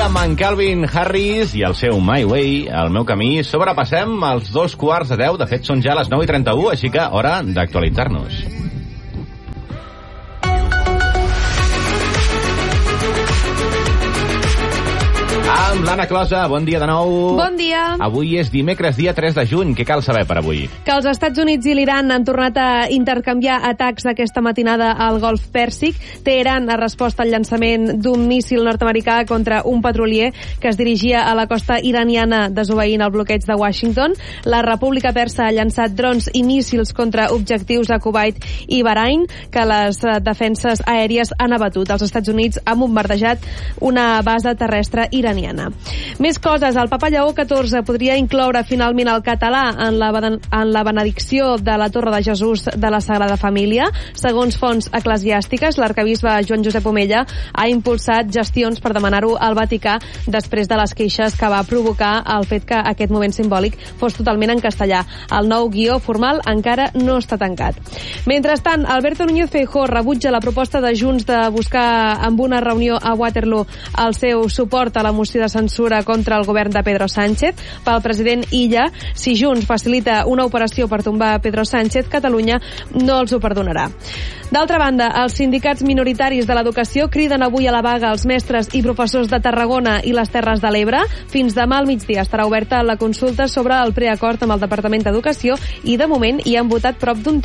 amb en Calvin Harris i el seu My Way, el meu camí. Sobrepassem els 9:45. De fet, són ja les 9:31, així que hora d'actualitzar-nos. Amb l'Anna Closa, bon dia de nou. Bon dia. Avui és dimecres, dia 3 de juny. Què cal saber per avui? Que els Estats Units i l'Iran han tornat a intercanviar atacs aquesta matinada al Golf Pèrsic. Teheran ha respost al llançament d'un míssil nord-americà contra un petrolier que es dirigia a la costa iraniana desobeint el bloqueig de Washington. La República Persa ha llançat drons i míssils contra objectius a Kuwait i Bahrain, que les defenses aèries han abatut. Els Estats Units han bombardejat una base terrestre iraniana. Més coses. El Papa Lleó XIV podria incloure finalment el català en la benedicció de la Torre de Jesús de la Sagrada Família. Segons fonts eclesiàstiques, l'arcabisbe Joan Josep Omella ha impulsat gestions per demanar-ho al Vaticà després de les queixes que va provocar el fet que aquest moment simbòlic fos totalment en castellà. El nou guió formal encara no està tancat. Mentrestant, Alberto Núñez Feijóo rebutja la proposta de Junts de buscar amb una reunió a Waterloo el seu suport a la moció de censura contra el govern de Pedro Sánchez. Pel president Illa, si Junts facilita una operació per tombar Pedro Sánchez, Catalunya no els ho perdonarà. D'altra banda, els sindicats minoritaris de l'educació criden avui a la vaga als mestres i professors de Tarragona i les Terres de l'Ebre. Fins demà al migdia estarà oberta la consulta sobre el preacord amb el Departament d'Educació i, de moment, hi han votat prop d'un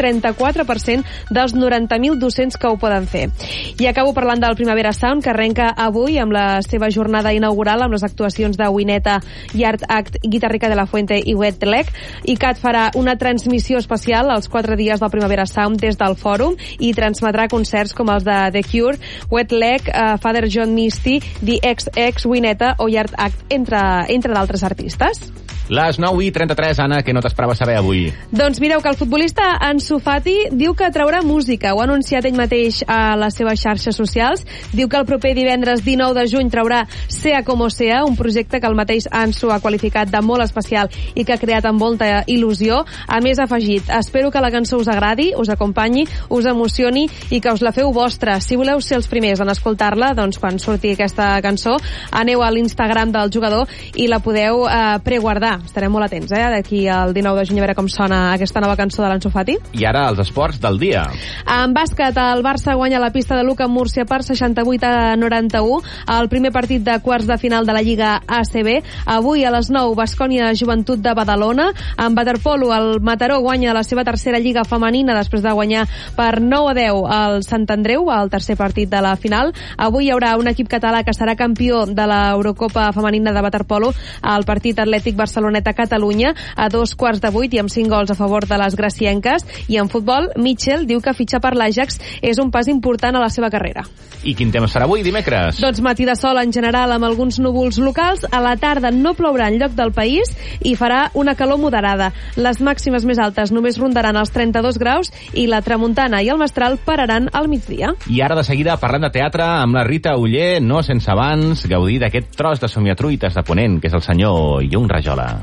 34% dels 90.000 docents que ho poden fer. I acabo parlant del Primavera Sound, que arrenca avui amb la seva jornada inaugural amb les actuacions de Wineta, Yard Act, Guitarrica de la Fuente i Wet Leg. ICAT farà una transmissió especial als 4 dies del Primavera Sound des del fòrum i transmetrà concerts com els de The Cure, Wet Leg, Father John Misty, The XX, Wineta o Yard Act, entre d'altres artistes. Les 9:33, Anna, què no t'esperava saber avui? Doncs mireu que el futbolista Ansu Fati diu que traurà música. Ho ha anunciat ell mateix a les seves xarxes socials. Diu que el proper divendres 19 de juny traurà Sea Como Sea, un projecte que el mateix Ansu ha qualificat de molt especial i que ha creat amb molta il·lusió. A més, ha afegit: espero que la cançó us agradi, us acompanyi, us emocioni i que us la feu vostra. Si voleu ser els primers en escoltar-la, doncs quan surti aquesta cançó, aneu a l'Instagram del jugador i la podeu preguardar. Estarem molt atents, d'aquí al 19 de juny, a veure com sona aquesta nova cançó de l'Ansu Fati. I ara els esports del dia. En bàsquet, el Barça guanya la pista de Luka Múrcia per 68-91. El primer partit de quarts de final de la Lliga ACB. Avui a les 9, Baskonia Joventut de Badalona. En waterpolo, el Mataró guanya la seva tercera Lliga femenina després de guanyar per 9-10 al Sant Andreu, al tercer partit de la final. Avui hi haurà un equip català que serà campió de l'Eurocopa femenina de waterpolo, el partit Atlètic Barceloneta a Catalunya a 7:15 i amb 5 gols a favor de les gracienques. I en futbol, Mitchell diu que fitxar per l'Ajax és un pas important a la seva carrera. I quin temps serà avui, dimecres? Doncs matí de sol en general amb alguns núvols locals. A la tarda no plourà enlloc del país i farà una calor moderada. Les màximes més altes només rondaran els 32 graus i la tramuntana i el mestral pararan al migdia. I ara de seguida parlem de teatre amb la Rita Oller, no sense abans gaudir d'aquest tros de somiatruites de Ponent, que és el senyor Llum Rajola.